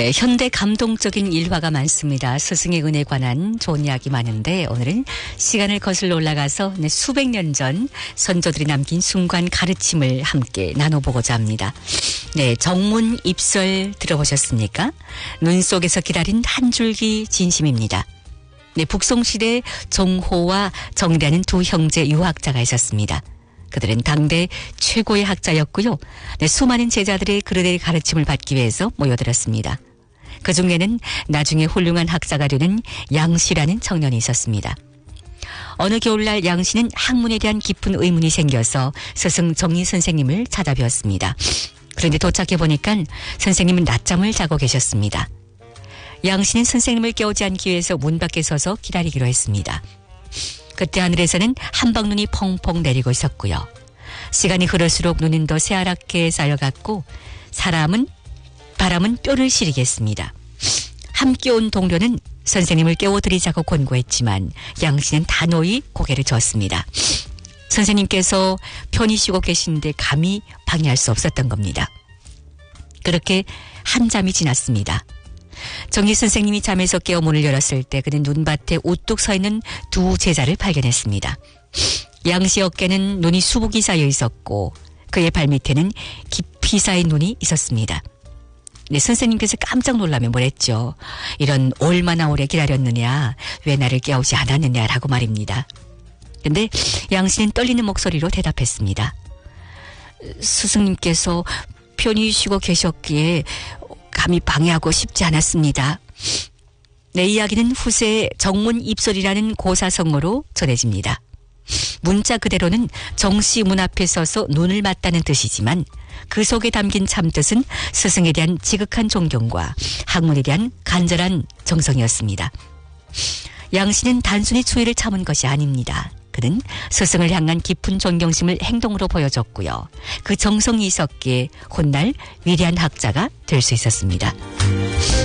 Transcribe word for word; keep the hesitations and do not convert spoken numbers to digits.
네, 현대 감동적인 일화가 많습니다. 스승의 은혜에 관한 좋은 이야기 많은데 오늘은 시간을 거슬러 올라가서 네, 수백 년 전 선조들이 남긴 순간 가르침을 함께 나눠보고자 합니다. 네, 정문 입설 들어보셨습니까? 눈 속에서 기다린 한 줄기 진심입니다. 네, 북송시대 정호와 정리라는 두 형제 유학자가 있었습니다. 그들은 당대 최고의 학자였고요. 네, 수많은 제자들의 그들의 가르침을 받기 위해서 모여들었습니다. 그 중에는 나중에 훌륭한 학자가 되는 양씨라는 청년이 있었습니다. 어느 겨울날 양씨는 학문에 대한 깊은 의문이 생겨서 스승 정리 선생님을 찾아뵈었습니다. 그런데 도착해보니까 선생님은 낮잠을 자고 계셨습니다. 양씨는 선생님을 깨우지 않기 위해서 문 밖에 서서 기다리기로 했습니다. 그때 하늘에서는 한방눈이 펑펑 내리고 있었고요. 시간이 흐를수록 눈은 더 새하얗게 쌓여갔고 사람은 바람은 뼈를 시리게 했습니다. 함께 온 동료는 선생님을 깨워드리자고 권고했지만 양씨는 단호히 고개를 저었습니다. 선생님께서 편히 쉬고 계신데 감히 방해할 수 없었던 겁니다. 그렇게 한잠이 지났습니다. 정리 선생님이 잠에서 깨어 문을 열었을 때 그는 눈밭에 우뚝 서 있는 두 제자를 발견했습니다. 양씨 어깨는 눈이 수북이 쌓여 있었고 그의 발밑에는 깊이 쌓인 눈이 있었습니다. 네, 선생님께서 깜짝 놀라며 뭐랬죠. 이런 얼마나 오래 기다렸느냐, 왜 나를 깨우지 않았느냐라고 말입니다. 근데 양씨는 떨리는 목소리로 대답했습니다. 스승님께서 편히 쉬고 계셨기에 감히 방해하고 싶지 않았습니다. 내 이야기는 후세의 정문 입설이라는 고사성어로 전해집니다. 문자 그대로는 정씨 문 앞에 서서 눈을 맞다는 뜻이지만 그 속에 담긴 참뜻은 스승에 대한 지극한 존경과 학문에 대한 간절한 정성이었습니다. 양씨는 단순히 추위를 참은 것이 아닙니다. 그는 스승을 향한 깊은 존경심을 행동으로 보여줬고요. 그 정성이 있었기에 훗날 위대한 학자가 될 수 있었습니다.